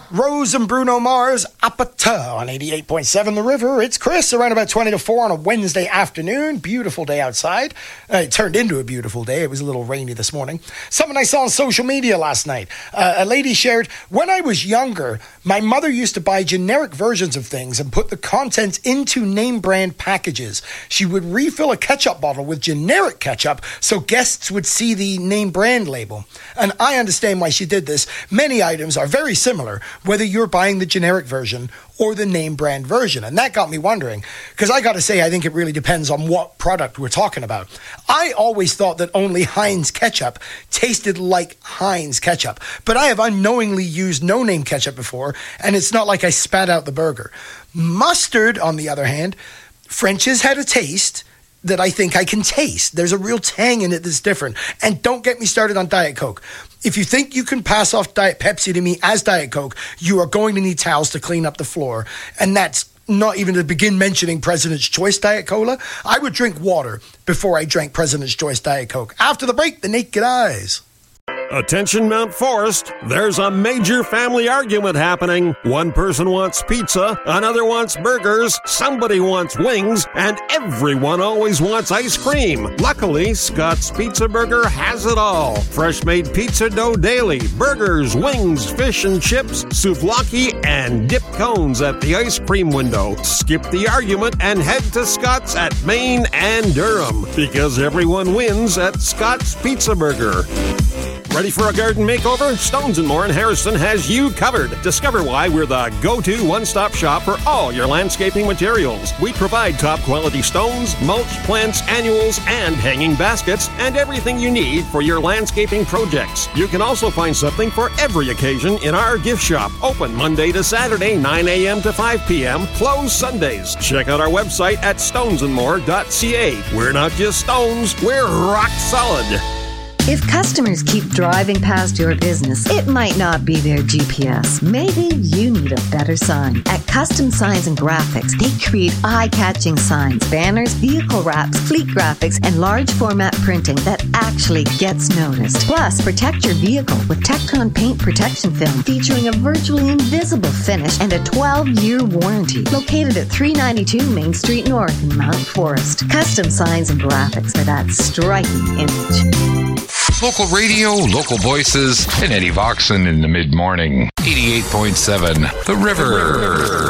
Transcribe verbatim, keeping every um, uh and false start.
Rose and Bruno Mars, Apata on eighty-eight point seven The River. It's Chris, around about twenty to four on a Wednesday afternoon. Beautiful day outside. Uh, it turned into a beautiful day. It was a little rainy this morning. Something I saw on social media last night. Uh, a lady shared, when I was younger, my mother used to buy generic versions of things and put the contents into name brand packages. She would refill a ketchup bottle with generic ketchup so guests would see the name brand label. And I understand why she did this. Many items are very similar, whether you're buying the generic version or the name brand version. And that got me wondering, because I got to say, I think it really depends on what product we're talking about. I always thought that only Heinz ketchup tasted like Heinz ketchup, but I have unknowingly used no-name ketchup before, and it's not like I spat out the burger. Mustard, on the other hand, French's had a taste that I think I can taste. There's a real tang in it that's different. And don't get me started on Diet Coke. If you think you can pass off Diet Pepsi to me as Diet Coke, you are going to need towels to clean up the floor. And that's not even to begin mentioning President's Choice Diet Cola. I would drink water before I drank President's Choice Diet Coke. After the break, the naked eyes. Attention Mount Forest, there's a major family argument happening. One person wants pizza, another wants burgers, somebody wants wings, and everyone always wants ice cream. Luckily, Scott's Pizza Burger has it all. Fresh made pizza dough daily, burgers, wings, fish and chips, souvlaki, and dip cones at the ice cream window. Skip the argument and head to Scott's at Maine and Durham, because everyone wins at Scott's Pizza Burger. Ready for a garden makeover? Stones and More in Harrison has you covered. Discover why we're the go-to one-stop shop for all your landscaping materials. We provide top-quality stones, mulch, plants, annuals, and hanging baskets, and everything you need for your landscaping projects. You can also find something for every occasion in our gift shop. Open Monday to Saturday, nine a.m. to five p.m. Closed Sundays. Check out our website at stones and more dot c a. We're not just stones, we're rock solid. If customers keep driving past your business, it might not be their G P S. Maybe you need a better sign. At Custom Signs and Graphics, they create eye-catching signs, banners, vehicle wraps, fleet graphics, and large format printing that actually gets noticed. Plus, protect your vehicle with Tecton paint protection film featuring a virtually invisible finish and a twelve-year warranty. Located at three ninety-two Main Street North in Mount Forest. Custom Signs and Graphics for that striking image. Local radio, local voices, and Eddie Voxon in the mid-morning. eighty-eight point seven The River.